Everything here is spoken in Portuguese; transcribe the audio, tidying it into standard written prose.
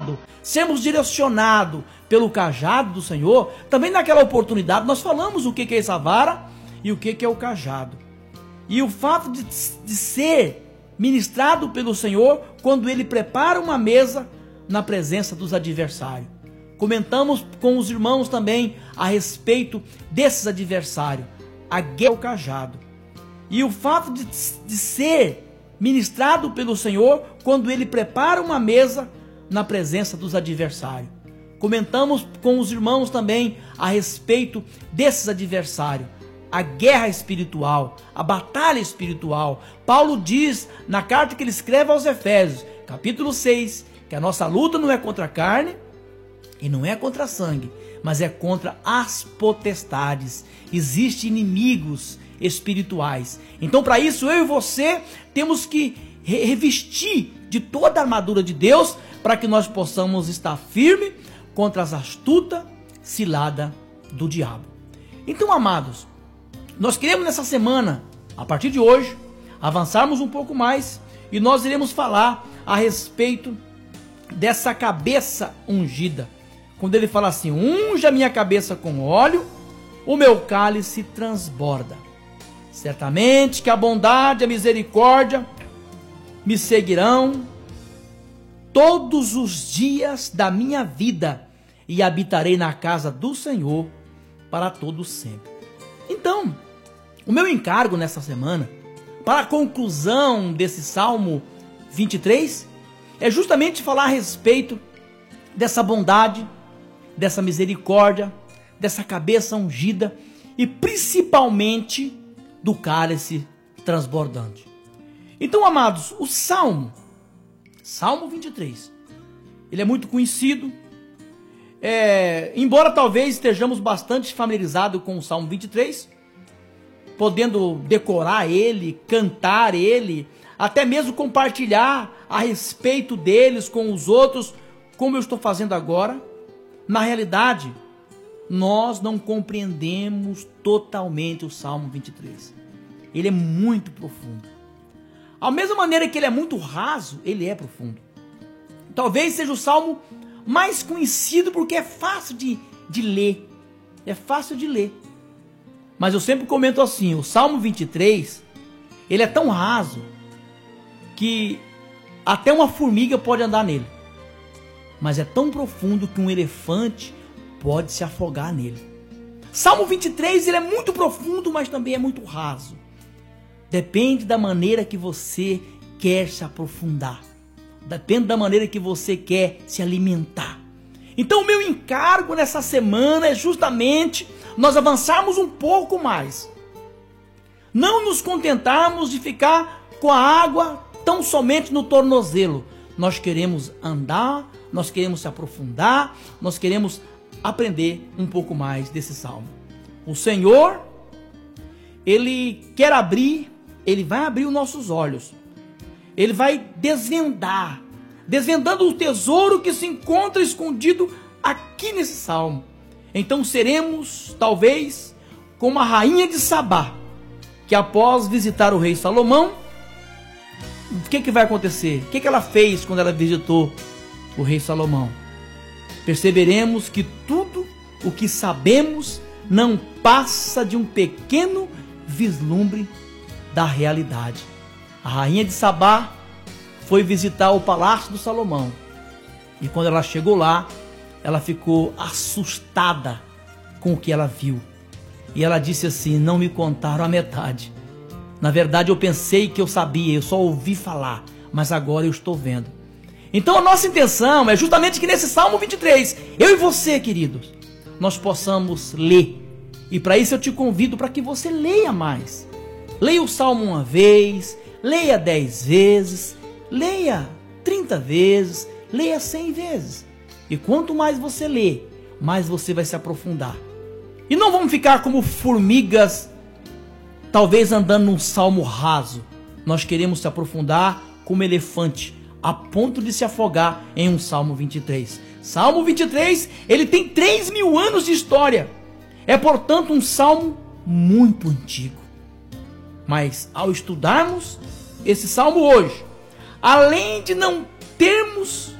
cajado, sermos direcionados pelo cajado do Senhor, também naquela oportunidade nós falamos o que é essa vara e o que é o cajado. E o fato de ser ministrado pelo Senhor quando Ele prepara uma mesa na presença dos adversários. Comentamos com os irmãos também a respeito desses adversários, a guerra ao cajado. E o fato de ser ministrado pelo Senhor quando Ele prepara uma mesa na presença dos adversários. Comentamos com os irmãos também a respeito desses adversários, a guerra espiritual, a batalha espiritual. Paulo diz na carta que ele escreve aos Efésios, capítulo 6, que a nossa luta não é contra a carne e não é contra sangue, mas é contra as potestades. Existem inimigos espirituais. Então, para isso, eu e você temos que revestir de toda a armadura de Deus para que nós possamos estar firme contra as astutas ciladas do diabo. Então, amados, nós queremos nessa semana, a partir de hoje, avançarmos um pouco mais e nós iremos falar a respeito dessa cabeça ungida. Quando ele fala assim, unja a minha cabeça com óleo, o meu cálice transborda. Certamente que a bondade e a misericórdia me seguirão todos os dias da minha vida e habitarei na casa do Senhor para todo sempre. Então, o meu encargo nessa semana, para a conclusão desse Salmo 23, é justamente falar a respeito dessa bondade, dessa misericórdia, dessa cabeça ungida e principalmente do cálice transbordante. Então, amados, o Salmo 23, ele é muito conhecido, embora talvez estejamos bastante familiarizados com o Salmo 23, podendo decorar ele, cantar ele, até mesmo compartilhar a respeito deles com os outros, como eu estou fazendo agora. Na realidade, nós não compreendemos totalmente o Salmo 23. Ele é muito profundo. A mesma maneira que ele é muito raso, ele é profundo. Talvez seja o Salmo mais conhecido porque é fácil de ler. É fácil de ler. Mas eu sempre comento assim, o Salmo 23, ele é tão raso que até uma formiga pode andar nele. Mas é tão profundo que um elefante pode se afogar nele. Salmo 23, ele é muito profundo, mas também é muito raso. Depende da maneira que você quer se aprofundar. Depende da maneira que você quer se alimentar. Então o meu encargo nessa semana é justamente nós avançarmos um pouco mais. Não nos contentarmos de ficar com a água tão somente no tornozelo. Nós queremos andar, nós queremos se aprofundar, nós queremos aprender um pouco mais desse salmo. O Senhor, Ele quer abrir, Ele vai abrir os nossos olhos. Ele vai desvendando o tesouro que se encontra escondido aqui nesse salmo. Então seremos, talvez, como a rainha de Sabá, que após visitar o rei Salomão, o que vai acontecer? O que ela fez quando ela visitou o rei Salomão? Perceberemos que tudo o que sabemos não passa de um pequeno vislumbre da realidade. A rainha de Sabá foi visitar o palácio do Salomão. E quando ela chegou lá, ela ficou assustada com o que ela viu. E ela disse assim, não me contaram a metade. Na verdade eu pensei que eu sabia, eu só ouvi falar, mas agora eu estou vendo. Então a nossa intenção é justamente que nesse Salmo 23, eu e você, queridos, nós possamos ler. E para isso eu te convido para que você leia mais. Leia o Salmo uma vez, leia 10 vezes, leia 30 vezes, leia 100 vezes. E quanto mais você lê, mais você vai se aprofundar. E não vamos ficar como formigas, talvez andando num salmo raso. Nós queremos se aprofundar como elefante, a ponto de se afogar em um Salmo 23. Salmo 23, ele tem 3.000 anos de história. É, portanto, um salmo muito antigo. Mas, ao estudarmos esse salmo hoje, além de não termos